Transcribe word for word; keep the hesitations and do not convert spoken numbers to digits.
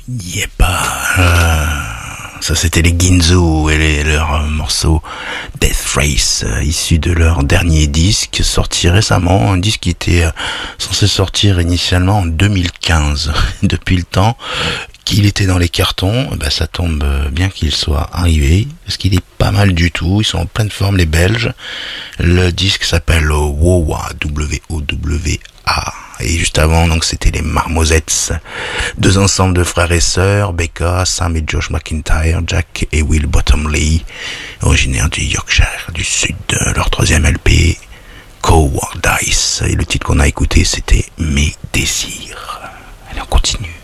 Yep. Euh, ça c'était les Ginzo et les, leur euh, morceau Death Race, euh, issu de leur dernier disque sorti récemment, un disque qui était euh, censé sortir initialement en deux mille quinze. Depuis le temps qu'il était dans les cartons, bah ça tombe bien qu'il soit arrivé, parce qu'il est pas mal du tout, ils sont en pleine forme les Belges. Le disque s'appelle Wowa, W O W A. Et juste avant, donc, c'était les Marmosettes, deux ensembles de frères et sœurs, Becca, Sam et Josh McIntyre, Jack et Will Bottomley, originaires du Yorkshire, du sud, de leur troisième L P, Cowardice. Et le titre qu'on a écouté, c'était Mes désirs. Allez, on continue.